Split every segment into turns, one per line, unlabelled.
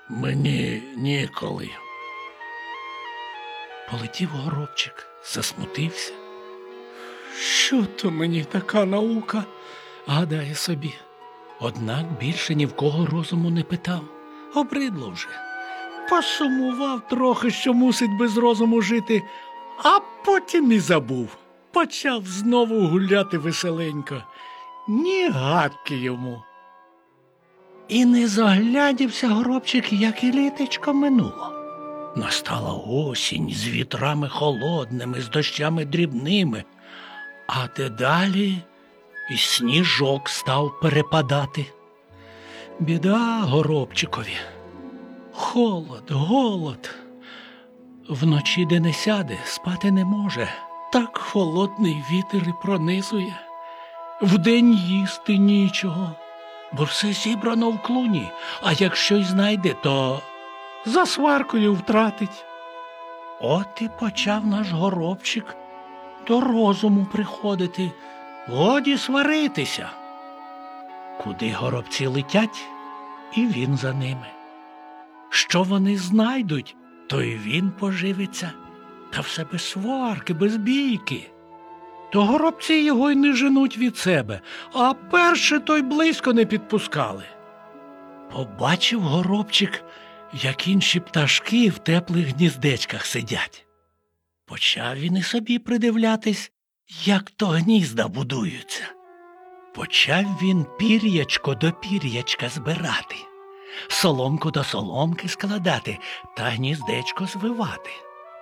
Мені ніколи. Полетів горобчик, засмутився. Що то мені така наука, гадає собі. Однак більше ні в кого розуму не питав. Обридло вже. Посумував трохи, що мусить без розуму жити, а потім і забув. Почав знову гуляти веселенько. Ні гадки йому. І не заглядівся горобчик, як і літечко минуло. Настала осінь з вітрами холодними, з дощами дрібними, а дедалі і сніжок став перепадати. Біда горобчикові. Холод, голод. Вночі, де не сяде, спати не може. Так холодний вітер і пронизує. Вдень їсти нічого, бо все зібрано в клуні, а якщо й знайде, то за сваркою втратить. От і почав наш горобчик до розуму приходити. Годі сваритися. Куди горобці летять, і він за ними. Що вони знайдуть, то й він поживиться. Та все без сварки, без бійки. То горобці його й не женуть від себе, а перше то й близько не підпускали. Побачив горобчик, як інші пташки в теплих гніздечках сидять. Почав він і собі придивлятись, як то гнізда будуються. Почав він пір'ячко до пір'ячка збирати, соломку до соломки складати та гніздечко звивати.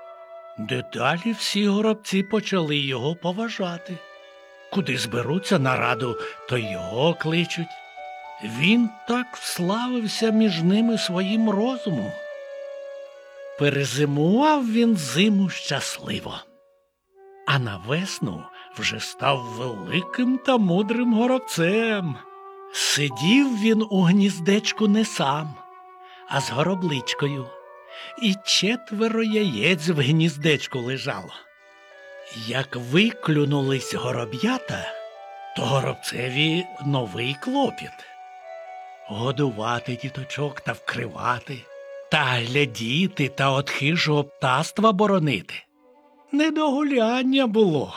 Дедалі всі горобці почали його поважати. Куди зберуться на раду, то його кличуть. Він так вславився між ними своїм розумом. Перезимував він зиму щасливо. А на весну вже став великим та мудрим горобцем. Сидів він у гніздечку не сам, а з горобличкою. І 4 яєць в гніздечку лежало. Як виклюнулись гороб'ята, то горобцеві новий клопіт. Годувати діточок та вкривати, та глядіти та от хижого птаства боронити. Не до гуляння було.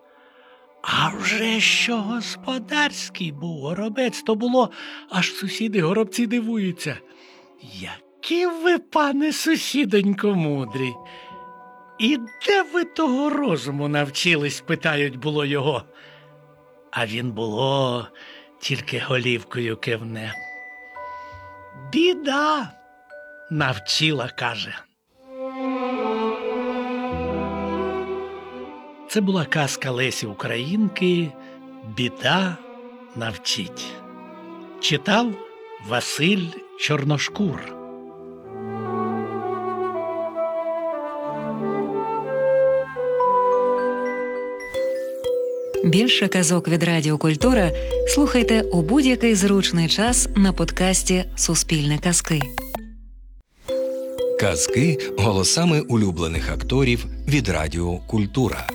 А вже що господарський був горобець, то було, аж сусіди горобці дивуються. Які ви, пане сусідонько, мудрі! І де ви того розуму навчились, питають було його. А він було, тільки голівкою кивне. Біда, навчила, каже. Це була казка Лесі Українки «Біда навчить». Читав Василь Чорношкур.
Більше казок від Радіо Культура слухайте у будь-який зручний час на подкасті «Суспільне казки».
Казки голосами улюблених акторів від Радіо Культура.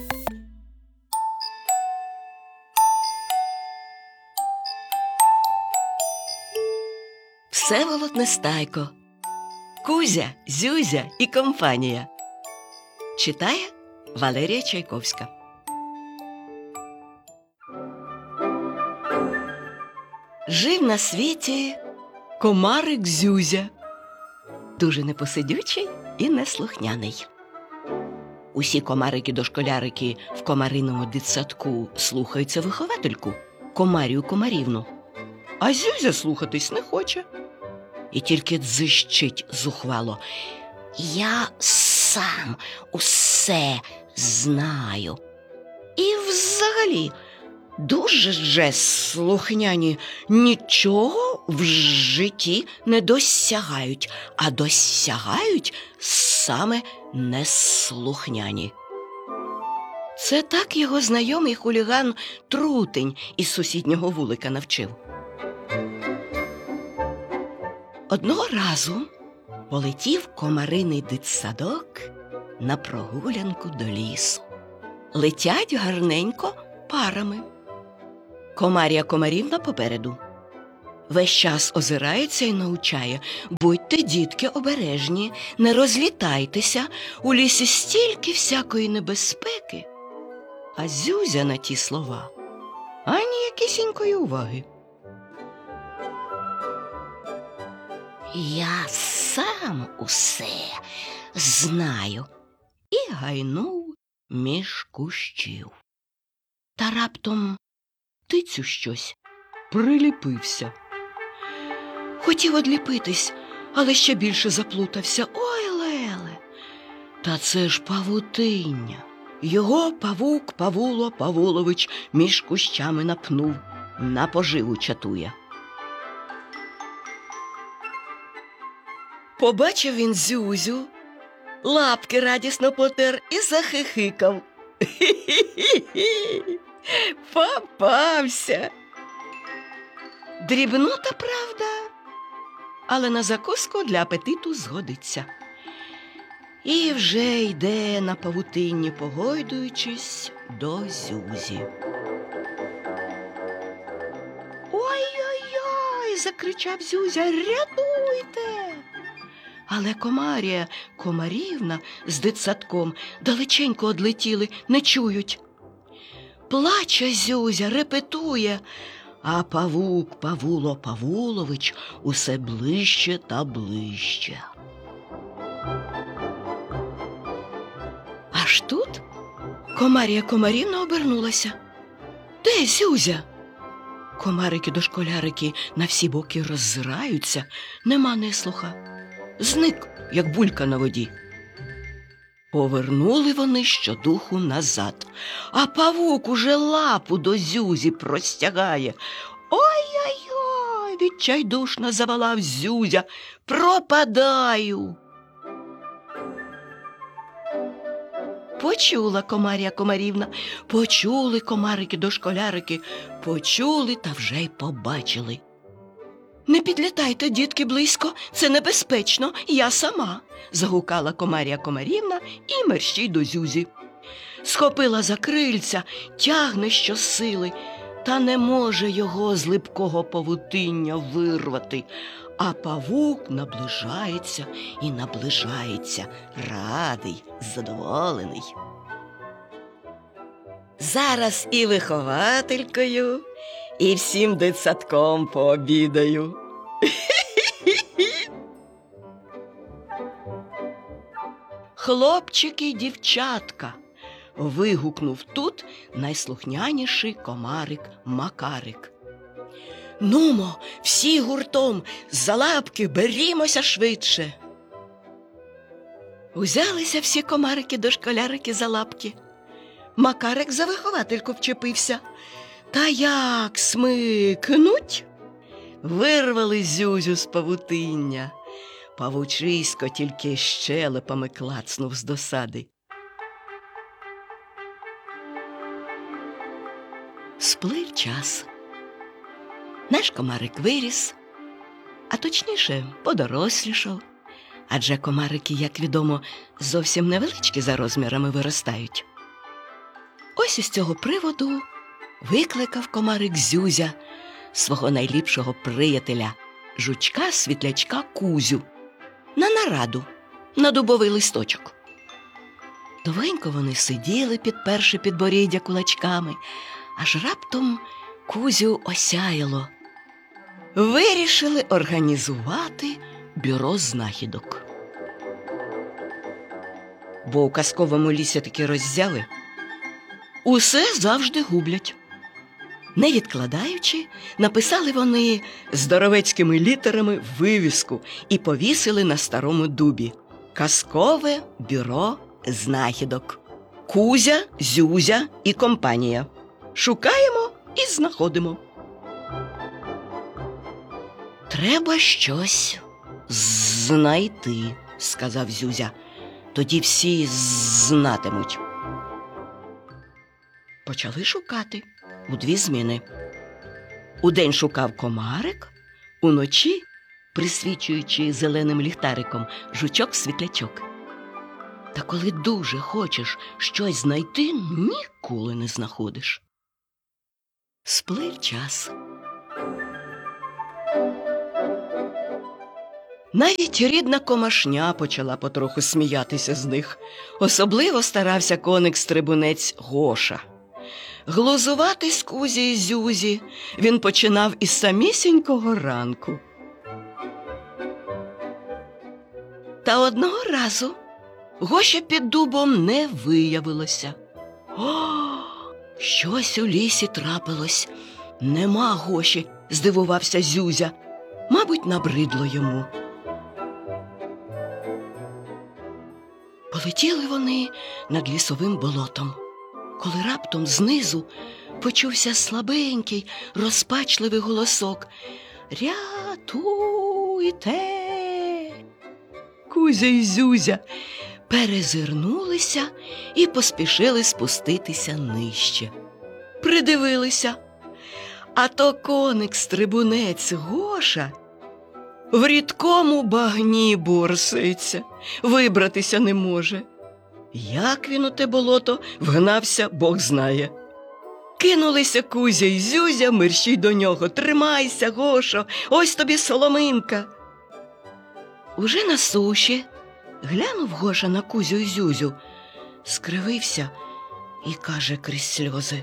Всеволод Нестайко. Кузя, Зюзя і компанія. Читає Валерія Чайковська. Жив на світі комарик Зюзя. Дуже непосидючий і неслухняний. Усі комарики-дошколярики в комариному дитсадку слухаються виховательку, Комарію Комарівну. А Зюзя слухатись не хоче. І тільки дзищить зухвало. Я сам усе знаю. І взагалі, дуже же слухняні нічого в житті не досягають, а досягають саме неслухняні. Це так його знайомий хуліган Трутень із сусіднього вулика навчив. Одного разу полетів комариний дитсадок на прогулянку до лісу. Летять гарненько парами. Комарія Комарівна попереду. Весь час озирається і научає: будьте, дітки, обережні, не розлітайтеся, у лісі стільки всякої небезпеки. А Зюзя на ті слова ані якісінької уваги. Я сам усе знаю. І гайнув між кущів. Та раптом тицю щось приліпився. Хотів одліпитись, але ще більше заплутався. Ой, леле! Та це ж павутиння. Його павук Павуло Павулович між кущами напнув, на поживу чатує. Побачив він Зюзю, лапки радісно потер і захихикав. Хі-хі-хі! Попався! Дрібнота, правда, але на закуску для апетиту згодиться. І вже йде на павутинні, погойдуючись, до Зюзі. «Ой-ой-ой!» – закричав Зюзя. «Рятуйте!» Але Комарія Комарівна з дитсадком далеченько одлетіли, не чують. Плаче Зюзя, репетує, а павук Павуло Павулович усе ближче та ближче. Аж тут Комарія Комарівна обернулася. «Де Зюзя?» Комарики-дошколярики на всі боки роззираються, нема неслуха. Зник, як булька на воді. Повернули вони щодуху назад, а павук уже лапу до Зюзі простягає. «Ой-ой-ой!» – відчайдушно заволав Зюзя. «Пропадаю!» Почула Комарія Комарівна, почули комарики-дошколярики, почули та вже й побачили. «Не підлітайте, дітки, близько, це небезпечно, я сама!» – загукала Комарія Комарівна і мерщій до Зюзі. Схопила за крильця, тягне щосили, та не може його з липкого павутиння вирвати. А павук наближається і наближається, радий, задоволений. Зараз і вихователькою, і всім дитсадком пообідаю. «Хлопчики, дівчатка!» – вигукнув тут найслухняніший комарик Макарик. «Нумо, всі гуртом, за лапки берімося швидше!» Узялися всі комарики-дошколярики за лапки. Макарик за виховательку вчепився. Та як смикнуть! Вирвали Зюзю з павутиння. Павучисько тільки щелепами клацнув з досади. Сплив час. Наш комарик виріс, а точніше подорослішав. Адже комарики, як відомо, зовсім невеличкі за розмірами виростають. Ось із цього приводу викликав комарик Зюзя свого найліпшого приятеля, жучка-світлячка Кузю, на нараду, на дубовий листочок. Довгенько вони сиділи, підперши підборіддя кулачками, аж раптом Кузю осяяло. Вирішили організувати бюро знахідок. Бо у казковому лісі такі роззяви усе завжди гублять. Не відкладаючи, написали вони здоровецькими літерами вивіску і повісили на старому дубі: «Казкове бюро знахідок. Кузя, Зюзя і компанія. Шукаємо і знаходимо». «Треба щось знайти», – сказав Зюзя. «Тоді всі знатимуть». Почали шукати у дві зміни. Удень шукав комарик, уночі, присвічуючи зеленим ліхтариком, жучок-світлячок. Та коли дуже хочеш щось знайти, ніколи не знаходиш. Сплив час. Навіть рідна комашня почала потроху сміятися з них. Особливо старався коник-стрибунець Гоша. Глузувати з Кузі і Зюзі він починав із самісінького ранку. Та одного разу Гоші під дубом не виявилося. О, щось у лісі трапилось. Нема Гоші, здивувався Зюзя. Мабуть, набридло йому. Полетіли вони над лісовим болотом, коли раптом знизу почувся слабенький, розпачливий голосок. «Рятуйте!» Кузя і Зюзя перезирнулися і поспішили спуститися нижче. Придивилися, а то коник-стрибунець Гоша в рідкому багні борсається, вибратися не може. Як він у те болото вгнався, Бог знає. Кинулися Кузя і Зюзя мерщій до нього. «Тримайся, Гошо, ось тобі соломинка!» Уже на суші глянув Гоша на Кузю і Зюзю, скривився і каже крізь сльози: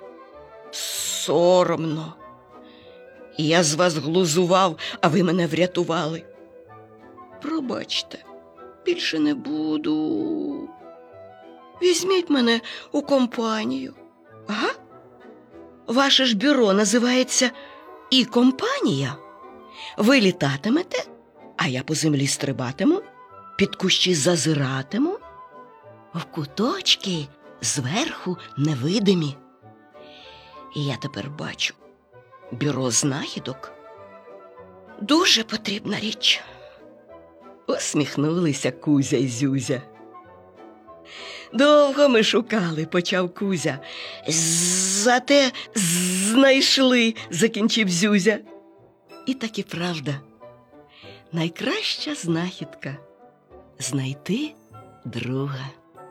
«Соромно! Я з вас глузував, а ви мене врятували. Пробачте, більше не буду. Візьміть мене у компанію. Ага? Ваше ж бюро називається «І компанія». Ви літатимете, а я по землі стрибатиму, під кущі зазиратиму, в куточки зверху невидимі. І я тепер бачу, бюро знахідок – дуже потрібна річ». Усміхнулися Кузя і Зюзя. «Довго ми шукали», – почав Кузя. «Зате знайшли», – закінчив Зюзя. І так і правда. Найкраща знахідка – знайти друга.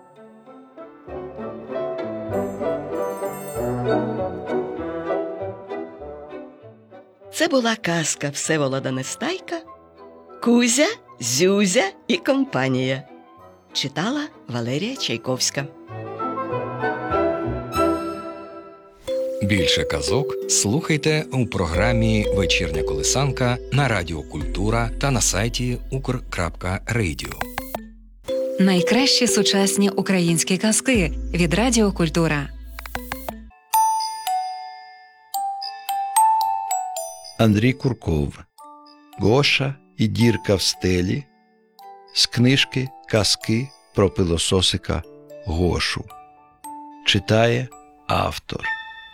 Це була казка Всеволода Нестайка «Кузя, Зюзя і компанія». Читала Валерія Чайковська.
Більше казок слухайте у програмі «Вечірня колисанка» на Радіо Культура та на сайті ukr.radio.
Найкращі сучасні українські казки від Радіо Культура.
Андрій Курков. Гоша і дірка в стелі. З книжки «Казки про пилососика Гошу». Читає автор.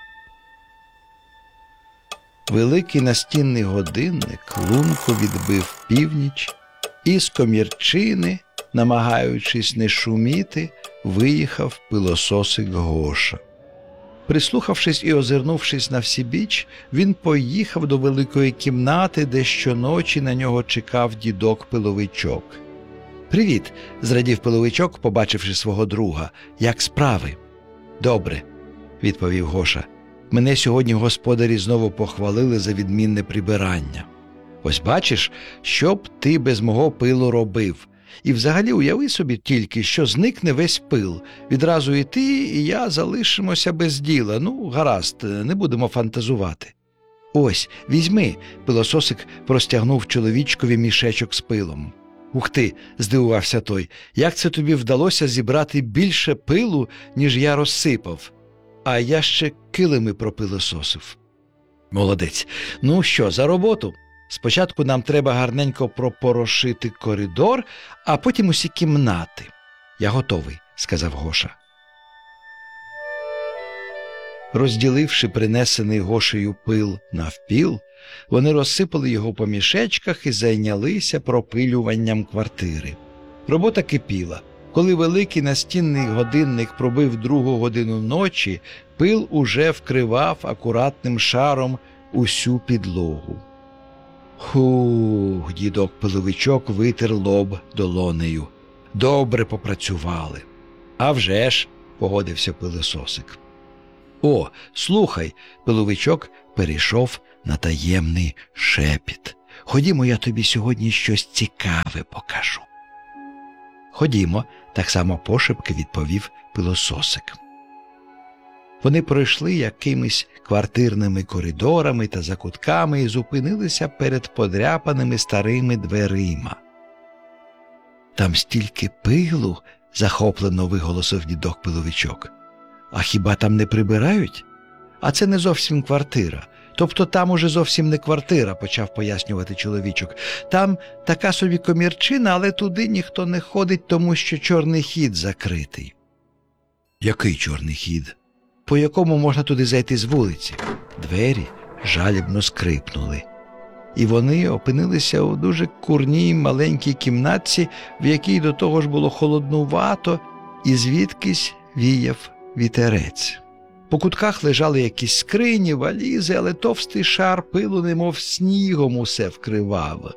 Великий настінний годинник лунко відбив північ, і з комірчини, намагаючись не шуміти, виїхав пилососик Гоша. Прислухавшись і озирнувшись на всібіч, він поїхав до великої кімнати, де щоночі на нього чекав дідок-пиловичок. «Привіт!» – зрадів пиловичок, побачивши свого друга. «Як справи?» «Добре», – відповів Гоша. «Мене сьогодні господарі знову похвалили за відмінне прибирання. Ось бачиш, що б ти без мого пилу робив. І взагалі уяви собі тільки, що зникне весь пил. Відразу і ти, і я залишимося без діла. Ну, гаразд, не будемо фантазувати». «Ось, візьми», – пилососик простягнув чоловічкові мішечок з пилом. «Ух ти!» – здивувався той. «Як це тобі вдалося зібрати більше пилу, ніж я розсипав? А я ще килими пропилососив». «Молодець. Ну що, за роботу? Спочатку нам треба гарненько пропорошити коридор, а потім усі кімнати». «Я готовий», – сказав Гоша. Розділивши принесений Гошею пил навпіл, вони розсипали його по мішечках і зайнялися пропилюванням квартири. Робота кипіла. Коли великий настінний годинник пробив 2 годину ночі, пил уже вкривав акуратним шаром усю підлогу. «Хух!» – дідок-пиловичок витер лоб долонею. «Добре попрацювали». «А вже ж!» – погодився пилососик. «О, слухай!» – пиловичок перейшов на таємний шепіт. Ходімо, я тобі сьогодні щось цікаве покажу. Ходімо, так само пошепки відповів пилососик. Вони пройшли якимись квартирними коридорами та закутками і зупинилися перед подряпаними старими дверима. «Там стільки пилу!» – захоплено виголосив дідок Пиловичок. «А хіба там не прибирають? А це не зовсім квартира. Тобто там уже зовсім не квартира», – почав пояснювати чоловічок. «Там така собі комірчина, але туди ніхто не ходить, тому що чорний хід закритий». «Який чорний хід? По якому можна туди зайти з вулиці?» Двері жалібно скрипнули. І вони опинилися у дуже курній маленькій кімнатці, в якій до того ж було холоднувато, і звідкись віяв вітерець. По кутках лежали якісь скрині, валізи, але товстий шар пилу немов снігом усе вкривав.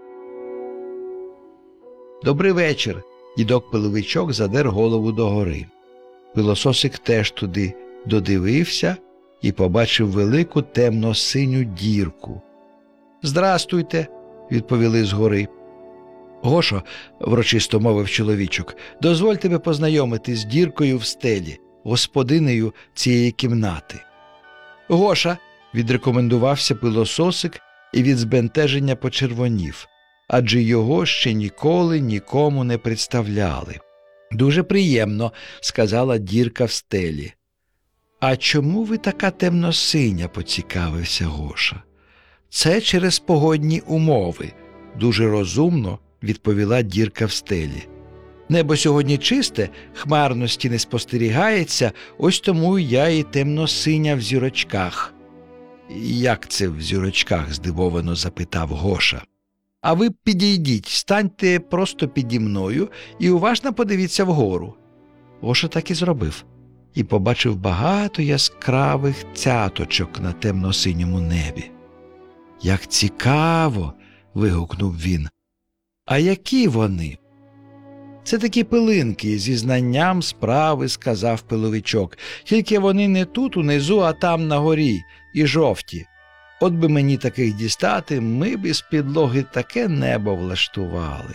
«Добрий вечір!» – дідок Пиловичок задер голову догори. Пилососик теж туди додивився і побачив велику темно-синю дірку. «Здрастуйте!» – відповіли згори. «Гошо», – врочисто мовив чоловічок, – «дозволь тебе познайомити з діркою в стелі, господинею цієї кімнати». «Гоша», – відрекомендувався пилососик і від збентеження почервонів, адже його ще ніколи нікому не представляли. «Дуже приємно», – сказала дірка в стелі. «А чому ви така темно-синя?» – поцікавився Гоша. «Це через погодні умови», – дуже розумно відповіла дірка в стелі. «Небо сьогодні чисте, хмарності не спостерігається, ось тому я і темно-синя в зірочках». «Як це в зірочках?» – здивовано запитав Гоша. «А ви підійдіть, станьте просто піді мною і уважно подивіться вгору». Гоша так і зробив. І побачив багато яскравих цяточок на темно-синьому небі. «Як цікаво!» – вигукнув він. «А які вони?» «Це такі пилинки, зі знанням справи», – сказав Пиловичок. «Тільки вони не тут унизу, а там на горі, і жовті. От би мені таких дістати, ми б із підлоги таке небо влаштували».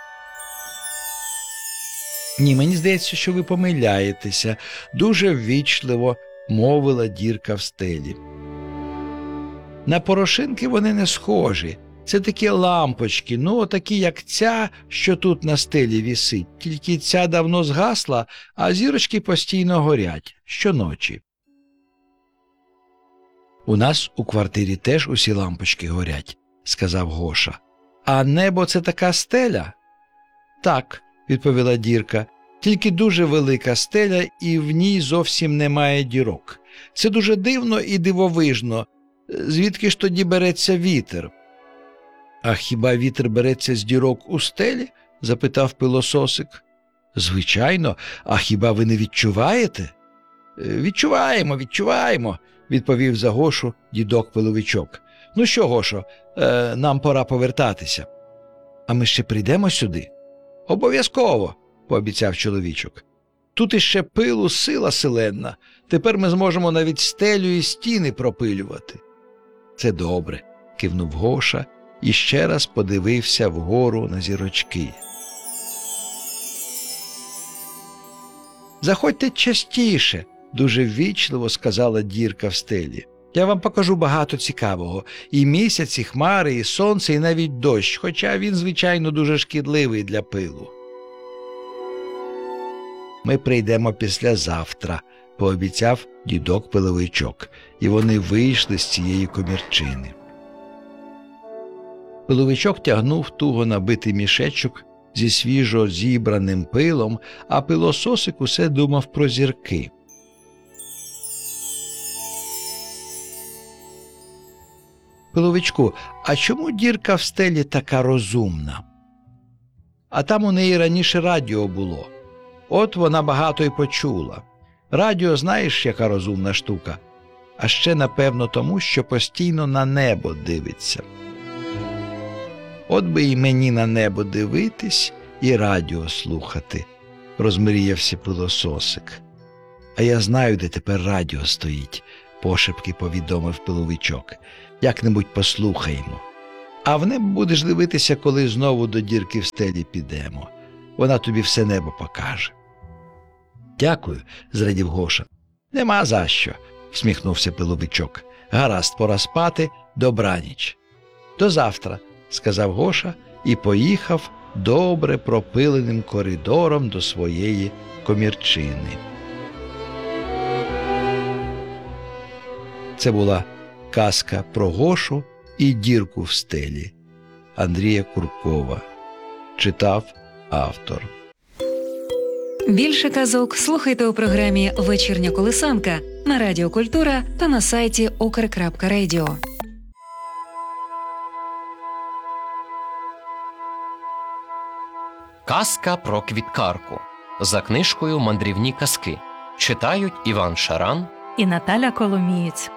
«Ні, мені здається, що ви помиляєтеся», – дуже ввічливо мовила дірка в стелі. «На порошинки вони не схожі. Це такі лампочки, такі, як ця, що тут на стелі вісить. Тільки ця давно згасла, а зірочки постійно горять, щоночі». «У нас у квартирі теж усі лампочки горять», – сказав Гоша. «А небо – це така стеля?» «Так», – відповіла дірка, – «тільки дуже велика стеля, і в ній зовсім немає дірок. Це дуже дивно і дивовижно. Звідки ж тоді береться вітер?» «А хіба вітер береться з дірок у стелі?» – запитав пилососик. «Звичайно, а хіба ви не відчуваєте?» Відчуваємо», – відповів за Гошу дідок Пиловичок. «Ну що, Гошо, нам пора повертатися». «А ми ще прийдемо сюди?» «Обов'язково», – пообіцяв чоловічок. «Тут іще пилу сила селенна. Тепер ми зможемо навіть стелю і стіни пропилювати». «Це добре», – кивнув Гоша і ще раз подивився вгору на зірочки. «Заходьте частіше», – дуже ввічливо сказала дірка в стелі. «Я вам покажу багато цікавого. І місяць, і хмари, і сонце, і навіть дощ, хоча він, звичайно, дуже шкідливий для пилу». «Ми прийдемо післязавтра», – пообіцяв дідок Пиловичок, і вони вийшли з цієї комірчини. Пиловичок тягнув туго набитий мішечок зі свіжо зібраним пилом, а пилососик усе думав про зірки. «Пиловичку, а чому дірка в стелі така розумна?» «А там у неї раніше радіо було. От вона багато й почула. Радіо, знаєш, яка розумна штука? А ще, напевно, тому, що постійно на небо дивиться». «От би і мені на небо дивитись і радіо слухати», – розмріявся пилососик. «А я знаю, де тепер радіо стоїть», – пошепки повідомив Пиловичок. «Як-небудь послухаємо». А в небо будеш дивитися, коли знову до дірки в стелі підемо. Вона тобі все небо покаже. Дякую, зрадів Гоша. Нема за що, всміхнувся Пиловичок. Гаразд, пора спати, добраніч. До завтра, сказав Гоша і поїхав добре пропиленим коридором до своєї комірчини. Це була казка про Гошу і дірку в стелі Андрія Куркова. Читав автор.
Більше казок слухайте у програмі «Вечірня колисанка» на Радіо Культура та на сайті ukr.radio.
Казка про квіткарку. За книжкою «Мандрівні казки». Читають Іван Шаран
і Наталя Коломієць.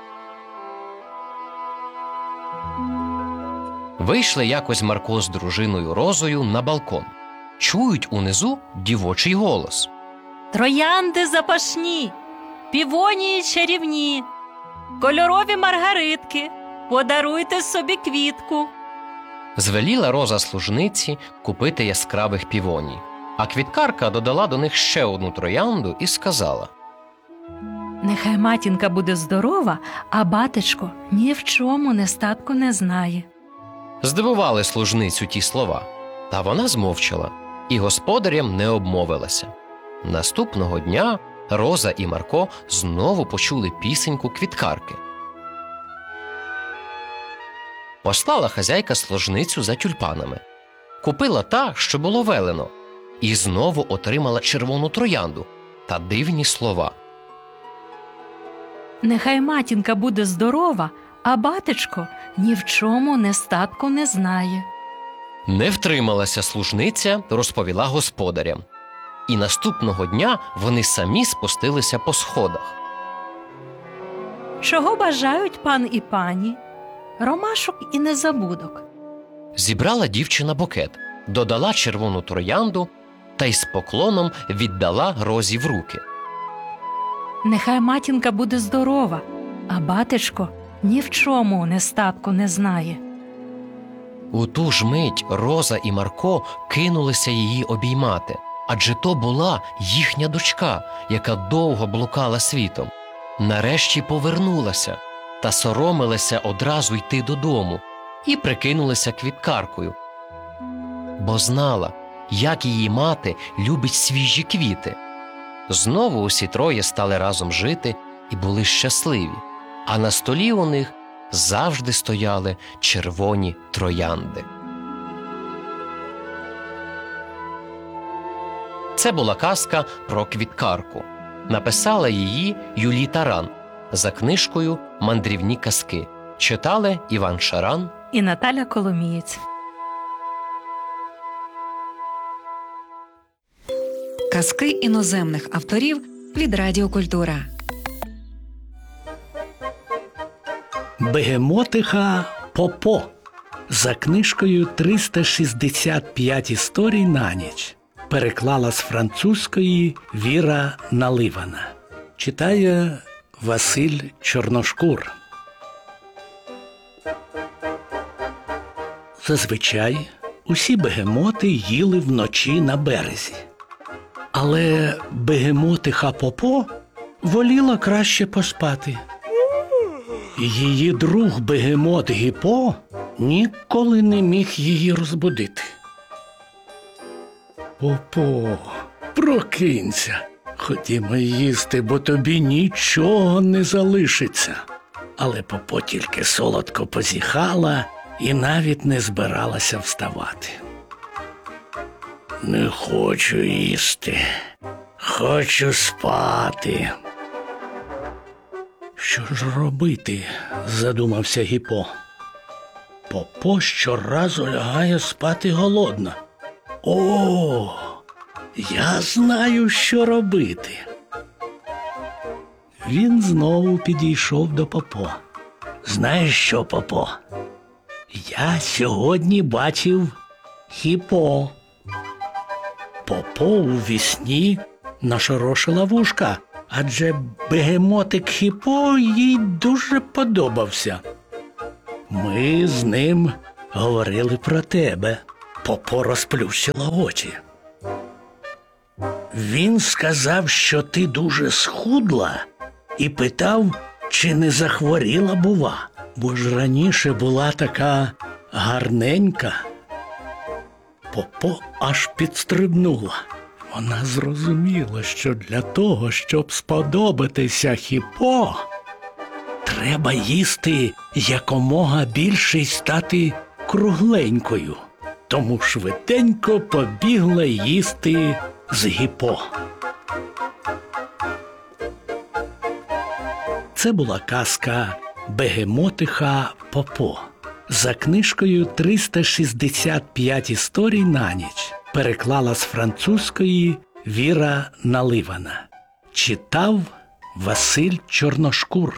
Вийшли якось Марко з дружиною Розою на балкон. Чують унизу дівочий голос.
Троянди запашні, півонії чарівні, кольорові маргаритки, подаруйте собі квітку.
Звеліла Роза служниці купити яскравих півоній. А квіткарка додала до них ще одну троянду і сказала:
Нехай матінка буде здорова, а батечко ні в чому нестатку не знає.
Здивували служницю ті слова. Та вона змовчала і господарям не обмовилася. Наступного дня Роза і Марко знову почули пісеньку квіткарки. Послала хазяйка служницю за тюльпанами. Купила та, що було велено, і знову отримала червону троянду та дивні слова.
Нехай матінка буде здорова, а батечко ні в чому нестатку не знає.
Не втрималася служниця, розповіла господарям. І наступного дня вони самі спустилися по сходах.
Чого бажають пан і пані? Ромашок і незабудок.
Зібрала дівчина букет, додала червону троянду та й з поклоном віддала Розі в руки.
Нехай матінка буде здорова, а батечко ні в чому нестатку не знає.
У ту ж мить Роза і Марко кинулися її обіймати, адже то була їхня дочка, яка довго блукала світом. Нарешті повернулася та соромилася одразу йти додому і прикинулася квіткаркою, бо знала, як її мати любить свіжі квіти. Знову усі троє стали разом жити і були щасливі, а на столі у них завжди стояли червоні троянди. Це була казка про квіткарку. Написала її Юлій Таран за книжкою «Мандрівні казки». Читали Іван Шаран
і Наталя Коломієць.
Казки іноземних авторів від Радіо Культура.
Бегемотиха Попо за книжкою «365 історій на ніч». Переклала з французької Віра Наливана. Читає Василь Чорношкур. Зазвичай усі бегемоти їли вночі на березі. Але бегемотиха Попо воліла краще поспати. Її друг бегемот Гіпо ніколи не міг її розбудити. Попо, прокинься, ходімо їсти, бо тобі нічого не залишиться. Але Попо тільки солодко позіхала і навіть не збиралася вставати. Не хочу їсти, хочу спати. Що ж робити, задумався Гіпо. Попо щоразу лягає спати голодна. О, я знаю, що робити. Він знову підійшов до Попо. Знаєш що, Попо? Я сьогодні бачив Гіпо. Попо у вісні нашорошила вушка, адже бегемотик Гіпо їй дуже подобався. Ми з ним говорили про тебе. Попо розплющила очі. Він сказав, що ти дуже схудла, і питав, чи не захворіла, бува. Бо ж раніше була така гарненька. Попо аж підстрибнула. Вона зрозуміла, що для того, щоб сподобатися Хіпо, треба їсти якомога більше й стати кругленькою. Тому швиденько побігла їсти з Гіпо. Це була казка «Бегемотиха Попо» за книжкою «365 історій на ніч». Переклала з французької Віра Наливана. Читав Василь Чорношкур.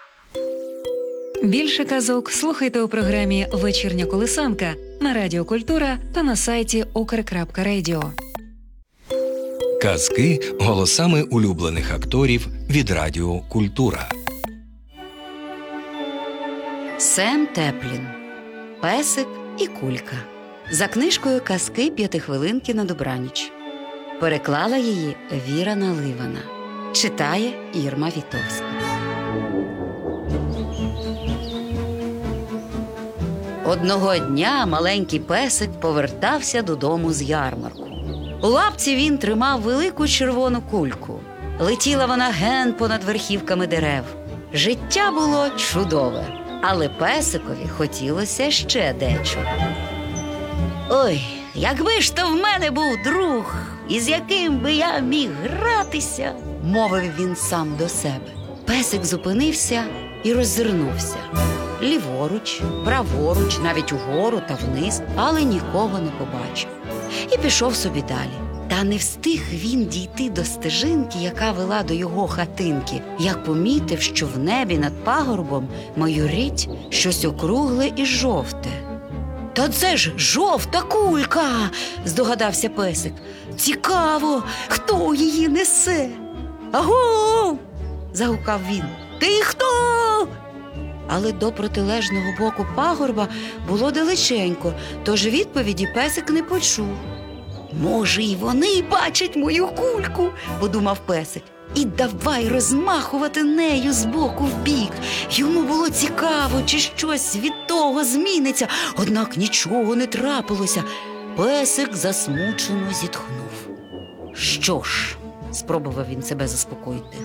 Більше казок слухайте у програмі «Вечірня колисанка» на Радіо Культура та на сайті ukr.radio.
Казки голосами улюблених акторів від Радіо Культура.
Сем Теплін. Песик і кулька. За книжкою «Казки п'ятихвилинки на добраніч». Переклала її Віра Наливана. Читає Ірма Вітовська. Одного дня маленький песик повертався додому з ярмарку. У лапці він тримав велику червону кульку. Летіла вона ген понад верхівками дерев. Життя було чудове, але песикові хотілося ще дечого. «Ой, якби ж то в мене був друг, із яким би я міг гратися», – мовив він сам до себе. Песик зупинився і роззирнувся. Ліворуч, праворуч, навіть угору та вниз, але нікого не побачив. І пішов собі далі. Та не встиг він дійти до стежинки, яка вела до його хатинки, як помітив, що в небі над пагорбом майорить щось округле і жовте. «Та це ж жовта кулька!» – здогадався песик. «Цікаво, хто її несе?» «Аго!» – загукав він. «Ти хто?» Але до протилежного боку пагорба було далеченько, тож відповіді песик не почув. «Може, і вони бачать мою кульку?» – подумав песик. І давай розмахувати нею з боку в бік. Йому було цікаво, чи щось від того зміниться, однак нічого не трапилося. Песик засмучено зітхнув. «Що ж?» – спробував він себе заспокоїти.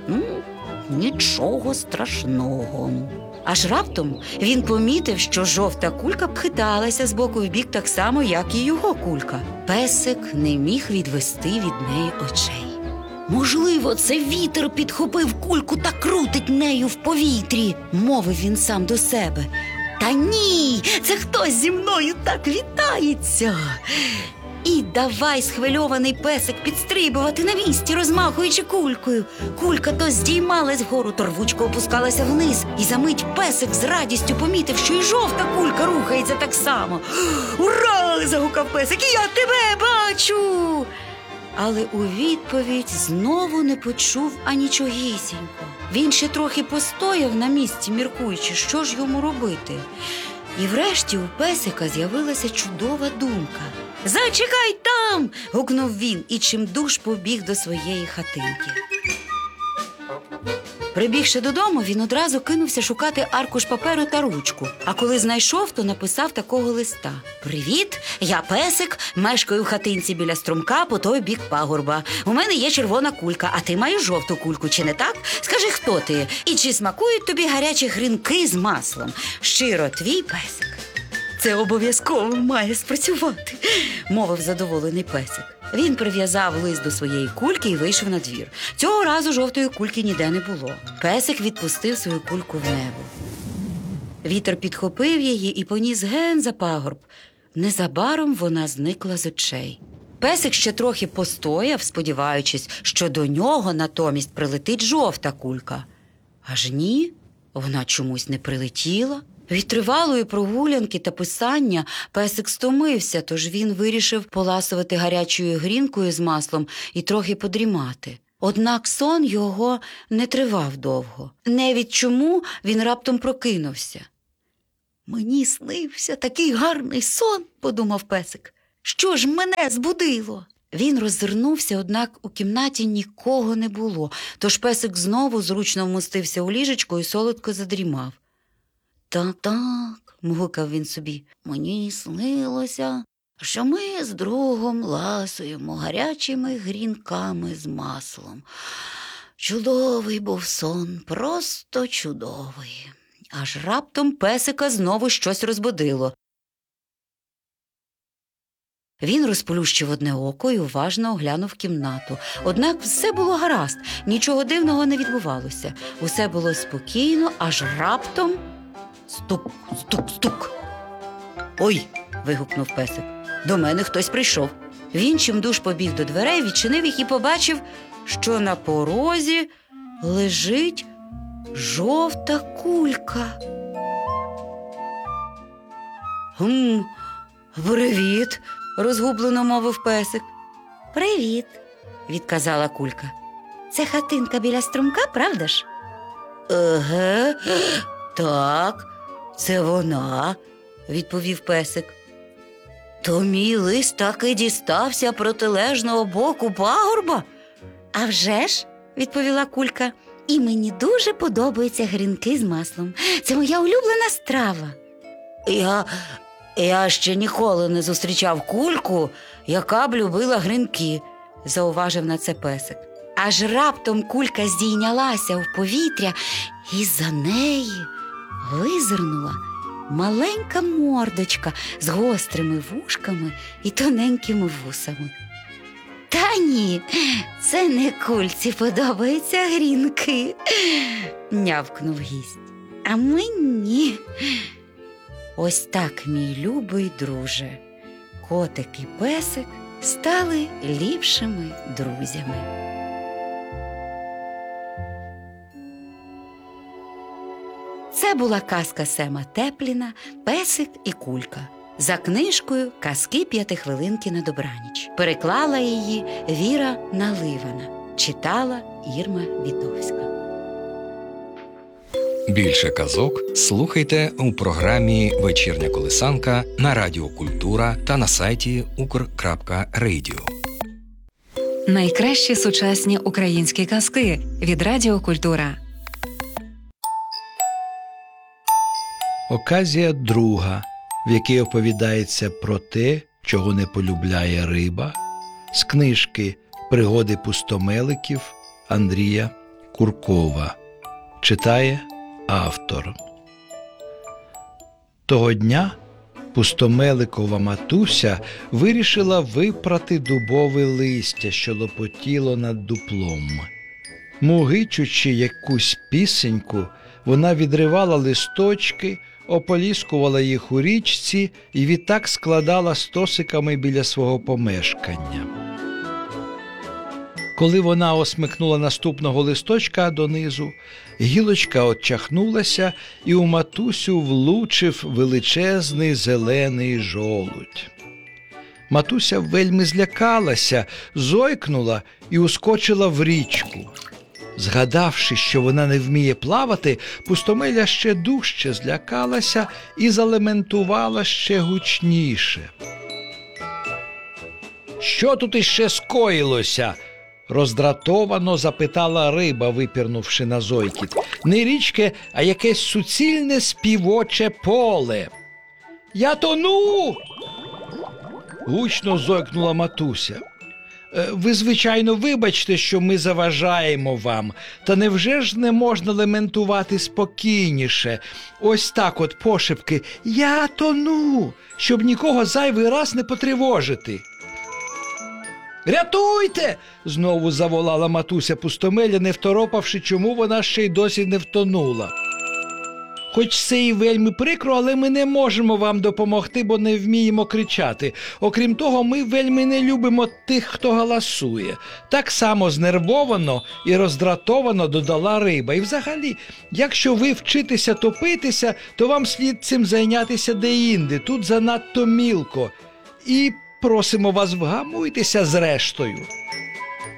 Нічого страшного». Аж раптом він помітив, що жовта кулька хиталася з боку в бік так само, як і його кулька. Песик не міг відвести від неї очей. «Можливо, це вітер підхопив кульку та крутить нею в повітрі», – мовив він сам до себе. «Та ні, це хтось зі мною так вітається». І давай схвильований песик підстрибувати на місці, розмахуючи кулькою. Кулька то здіймалась вгору, то рвучко опускалася вниз. І за мить песик з радістю помітив, що і жовта кулька рухається так само. «Ура!» – загукав песик. «Я тебе бачу!» Але у відповідь знову не почув анічогісінько. Він ще трохи постояв на місці, міркуючи, що ж йому робити. І врешті у песика з'явилася чудова думка. «Зачекай там!» – гукнув він і чимдуж побіг до своєї хатинки. Прибігши додому, він одразу кинувся шукати аркуш паперу та ручку. А коли знайшов, то написав такого листа. «Привіт, я песик, мешкаю в хатинці біля струмка по той бік пагорба. У мене є червона кулька, а ти маєш жовту кульку, чи не так? Скажи, хто ти? І чи смакують тобі гарячі грінки з маслом? Щиро твій песик». «Це обов'язково має спрацювати», – мовив задоволений песик. Він прив'язав лист до своєї кульки і вийшов на двір. Цього разу жовтої кульки ніде не було. Песик відпустив свою кульку в небо. Вітер підхопив її і поніс ген за пагорб. Незабаром вона зникла з очей. Песик ще трохи постояв, сподіваючись, що до нього натомість прилетить жовта кулька. Аж ні, вона чомусь не прилетіла. Від тривалої прогулянки та писання песик стомився, тож він вирішив поласувати гарячою грінкою з маслом і трохи подрімати. Однак сон його не тривав довго. Не від чому він раптом прокинувся. Мені снився такий гарний сон, подумав песик. Що ж мене збудило? Він роззирнувся, однак у кімнаті нікого не було, тож песик знову зручно вмостився у ліжечко і солодко задрімав. Так, мгукав він собі, мені снилося, що ми з другом ласуємо гарячими грінками з маслом. Чудовий був сон, просто чудовий. Аж раптом песика знову щось розбудило. Він розплющив одне око і уважно оглянув кімнату. Однак все було гаразд, нічого дивного не відбувалося. Усе було спокійно, аж раптом стук, стук, стук. «Ой!» – вигукнув песик. «До мене хтось прийшов». Він чимдуж побіг до дверей, відчинив їх і побачив, що на порозі лежить жовта кулька. «Привіт!» – розгублено мовив песик. «Привіт!» – відказала кулька. «Це хатинка біля струмка, правда ж?» «Еге, так, це вона», – відповів песик. «То мій лист таки дістався протилежного боку пагорба?» «А вже ж», – відповіла кулька, – «і мені дуже подобаються грінки з маслом. Це моя улюблена страва». Я ще ніколи не зустрічав кульку, яка б любила грінки», – зауважив на це песик. Аж раптом кулька здійнялася в повітря, і за неї визирнула маленька мордочка з гострими вушками і тоненькими вусами. «Та ні, це не кульці подобаються грінки», – нявкнув гість. «А мені...» Ось так, мій любий друже, котик і песик стали ліпшими друзями. Це була казка Сема Тепліна «Песик і кулька» за книжкою «Казки п'ятихвилинки на добраніч». Переклала її Віра Наливана. Читала Ірма Вітовська.
Більше казок слухайте у програмі «Вечірня колисанка» на Радіо Культура та на сайті ukr.radio.
Найкращі сучасні українські казки від Радіо Культура.
Оказія друга, в якій оповідається про те, чого не полюбляє риба, з книжки «Пригоди пустомеликів» Андрія Куркова. Читає автор. Того дня пустомеликова матуся вирішила випрати дубове листя, що лопотіло над дуплом. Мугичучи якусь пісеньку, вона відривала листочки, ополіскувала їх у річці і відтак складала стосиками біля свого помешкання. Коли вона осмикнула наступного листочка донизу, гілочка отчахнулася і у матусю влучив величезний зелений жолудь. Матуся вельми злякалася, зойкнула і ускочила в річку. Згадавши, що вона не вміє плавати, пустомеля ще дужче злякалася і залементувала ще гучніше. «Що тут іще скоїлося?» – роздратовано запитала риба, випірнувши на зойкіт. «Не річки, а якесь суцільне співоче поле». «Я тону!» – гучно зойкнула матуся. «Ви, звичайно, вибачте, що ми заважаємо вам, та невже ж не можна лементувати спокійніше? Ось так от пошепки «Я тону!», щоб нікого зайвий раз не потривожити». «Рятуйте!» – знову заволала матуся пустомеля, не второпавши, чому вона ще й досі не втонула. «Хоч це і вельми прикро, але ми не можемо вам допомогти, бо не вміємо кричати. Окрім того, ми вельми не любимо тих, хто галасує». Так само знервовано і роздратовано додала риба. «І взагалі, якщо ви вчитеся топитися, то вам слід цим зайнятися деінде, тут занадто мілко. І просимо вас, вгамуйтеся зрештою».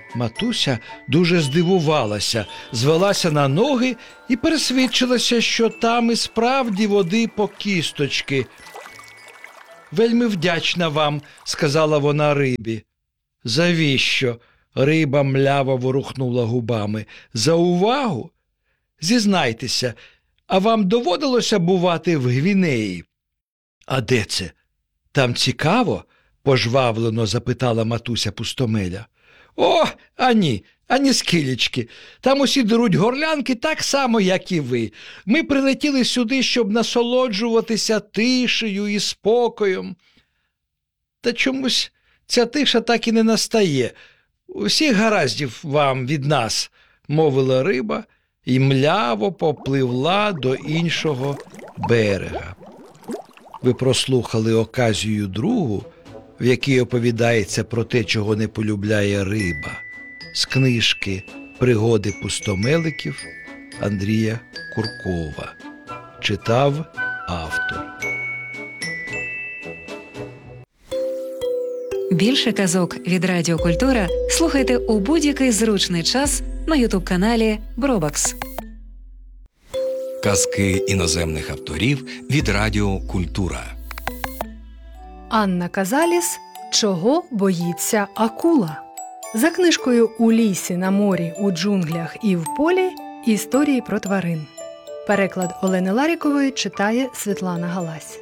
Матуся дуже здивувалася, звелася на ноги і пересвідчилася, що там і справді води по кісточки. «Вельми вдячна вам», – сказала вона рибі. «Завіщо?» – риба мляво ворухнула губами. «За увагу? Зізнайтеся, а вам доводилося бувати в Гвінеї?» «А де це? Там цікаво?» – пожвавлено запитала матуся пустомеля. «О, ані скілечки. Там усі деруть горлянки так само, як і ви. Ми прилетіли сюди, щоб насолоджуватися тишею і спокоєм. Та чомусь ця тиша так і не настає. Усіх гараздів вам від нас», – мовила риба і мляво попливла до іншого берега. Ви прослухали оказію другу, в якій оповідається про те, чого не полюбляє риба, з книжки «Пригоди пустомеликів» Андрія Куркова. Читав автор.
Більше казок від Радіо Культура слухайте у будь-який зручний час на ютуб-каналі Бробакс.
Казки іноземних авторів від Радіо Культура.
Анна Казаліс «Чого боїться акула?» За книжкою «У лісі, на морі, у джунглях і в полі. Історії про тварин». Переклад Олени Ларікової читає Світлана Галась.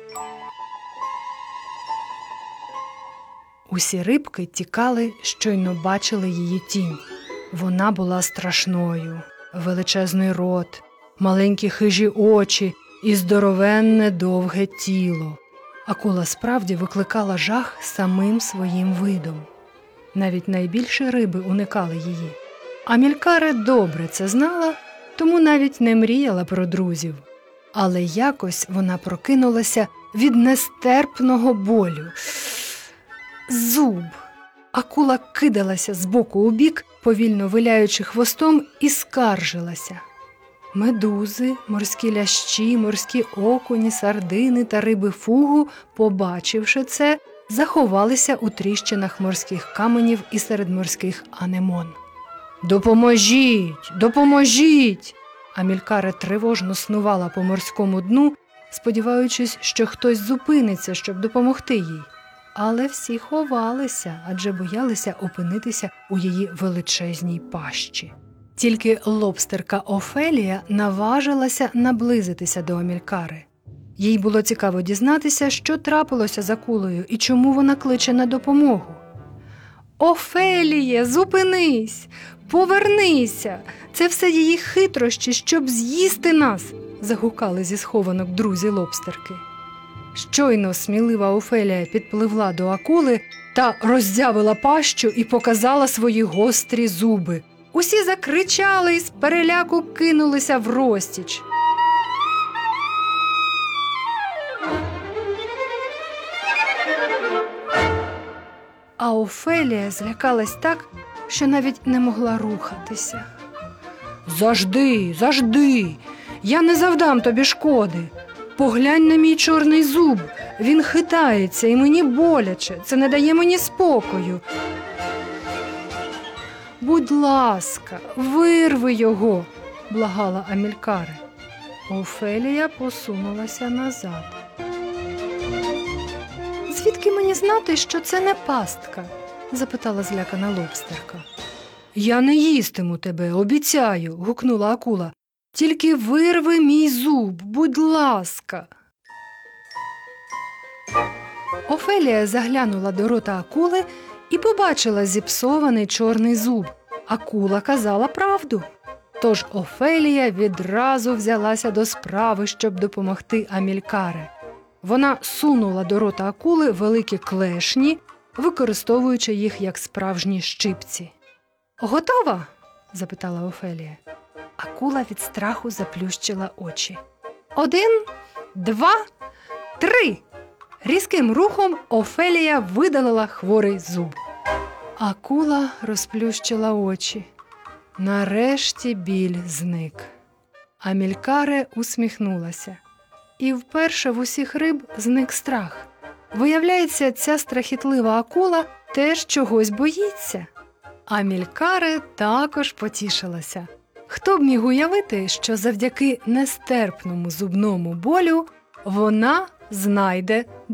Усі рибки тікали, щойно бачили її тінь. Вона була страшною. Величезний рот, маленькі хижі очі і здоровенне довге тіло. Акула справді викликала жах самим своїм видом. Навіть найбільші риби уникали її. Амількаре добре це знала, тому навіть не мріяла про друзів. Але якось вона прокинулася від нестерпного болю. Зуб! Акула кидалася з боку у бік, повільно виляючи хвостом, і скаржилася. Медузи, морські лящі, морські окуні, сардини та риби фугу, побачивши це, заховалися у тріщинах морських каменів і серед морських анемон. «Допоможіть! Допоможіть!» Амількаре тривожно снувала по морському дну, сподіваючись, що хтось зупиниться, щоб допомогти їй. Але всі ховалися, адже боялися опинитися у її величезній пащі. Тільки лобстерка Офелія наважилася наблизитися до Амількари. Їй було цікаво дізнатися, що трапилося з акулою і чому вона кличе на допомогу. «Офеліє, зупинись! Повернися! Це все її хитрощі, щоб з'їсти нас!» – загукали зі схованок друзі лобстерки. Щойно смілива Офелія підпливла до акули та роззявила пащу і показала свої гострі зуби. Усі закричали і з переляку кинулися врозтіч. А Офелія злякалась так, що навіть не могла рухатися. «Завжди, завжди! Я не завдам тобі шкоди! Поглянь на мій чорний зуб! Він хитається і мені боляче! Це не дає мені спокою! Будь ласка, вирви його!» – благала Амількаре. Офелія посунулася назад. «Звідки мені знати, що це не пастка?» – запитала злякана лобстерка. «Я не їстиму тебе, обіцяю!» – гукнула акула. «Тільки вирви мій зуб, будь ласка!» Офелія заглянула до рота акули і побачила зіпсований чорний зуб. Акула казала правду. Тож Офелія відразу взялася до справи, щоб допомогти Амількаре. Вона сунула до рота акули великі клешні, використовуючи їх як справжні щипці. «Готова?» – запитала Офелія. Акула від страху заплющила очі. 1, 2, 3! Різким рухом Офелія видалила хворий зуб. Акула розплющила очі. Нарешті біль зник. Амількаре усміхнулася. І вперше в усіх риб зник страх. Виявляється, ця страхітлива акула теж чогось боїться. А Мількаре також потішилася. Хто б міг уявити, що завдяки нестерпному зубному болю вона знайде